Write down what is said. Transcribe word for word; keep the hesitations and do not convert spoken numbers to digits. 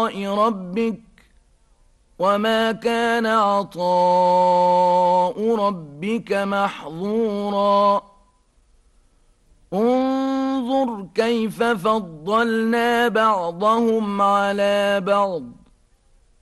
عطاء ربك وما كان عطاء ربك محظورا انظر كيف فضلنا بعضهم على بعض